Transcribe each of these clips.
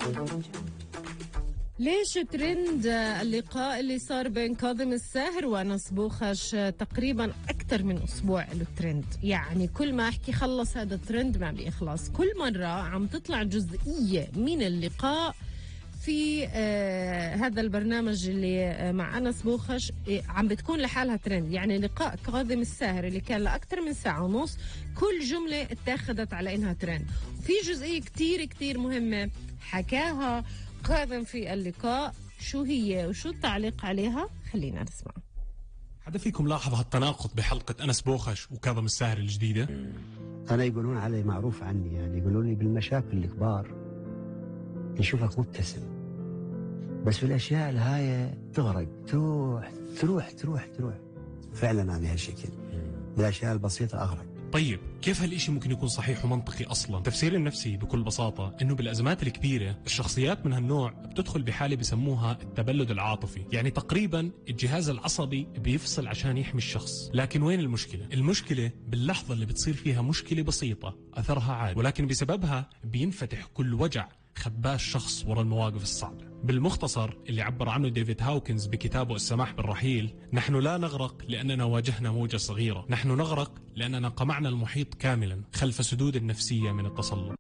ليش ترند اللقاء اللي صار بين كاظم الساهر وأنس بوخش تقريبا أكثر من أسبوع له ترند؟ يعني كل ما أحكي خلص هذا الترند ما بيخلص، كل مرة عم تطلع جزئية من اللقاء في هذا البرنامج اللي مع أنس بوخش عم بتكون لحالها ترند. يعني لقاء كاظم الساهر اللي كان لأكثر من ساعة ونص كل جملة اتاخدت على إنها ترند، وفي جزئية كتير كتير مهمة حكاها كاظم في اللقاء. شو هي وشو التعليق عليها؟ خلينا نسمع. حدا فيكم لاحظ هالتناقض بحلقة أنس بوخش وكاظم الساهر الجديدة؟ أنا يقولون علي معروف عني، يعني يقولون لي بالمشاكل الكبار نشوفك مبتسم، بس في الأشياء الهاية تغرق، تروح. فعلا أنا هالشكل بالأشياء البسيطة أغرق. طيب كيف هالإشي ممكن يكون صحيح ومنطقي أصلا؟ تفسير النفسي بكل بساطة إنه بالأزمات الكبيرة الشخصيات من هالنوع بتدخل بحالة بسموها التبلد العاطفي، يعني تقريبا الجهاز العصبي بيفصل عشان يحمي الشخص. لكن وين المشكلة؟ المشكلة باللحظة اللي بتصير فيها مشكلة بسيطة أثرها عادي، ولكن بسببها بينفتح كل وجع خباه الشخص وراء المواقف الصعبة. بالمختصر اللي عبر عنه ديفيد هاوكنز بكتابه السماح بالرحيل: نحن لا نغرق لأننا واجهنا موجة صغيرة، نحن نغرق لأننا قمعنا المحيط كاملا خلف سدود النفسية من التسلط.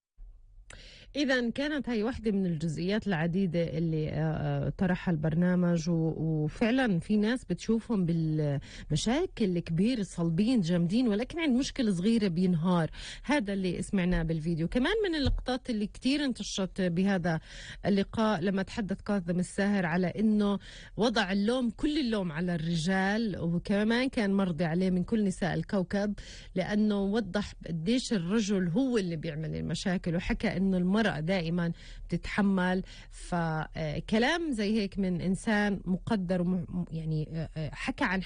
إذا كانت هاي واحدة من الجزئيات العديدة اللي طرحها البرنامج، وفعلا في ناس بتشوفهم بالمشاكل الكبيرة صلبين جامدين، ولكن عند مشكلة صغيرة بينهار. هذا اللي سمعناه بالفيديو. كمان من اللقطات اللي كتير انتشرت بهذا اللقاء لما تحدث كاظم الساهر على إنه وضع اللوم، كل اللوم على الرجال، وكمان كان مرضي عليه من كل نساء الكوكب، لأنه وضح قديش الرجل هو اللي بيعمل المشاكل، وحكى إنه المرأة دائما بتتحمل. فكلام زي هيك من إنسان مقدر، يعني حكى عن